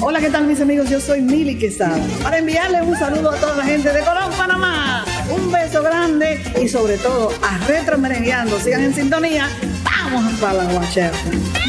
Hola, ¿qué tal mis amigos? Yo soy Mili Quesada. Para enviarles un saludo a toda la gente de Colón, Panamá. Un beso grande y sobre todo a Retro Merengueando. Sigan en sintonía. Vamos para la guachera.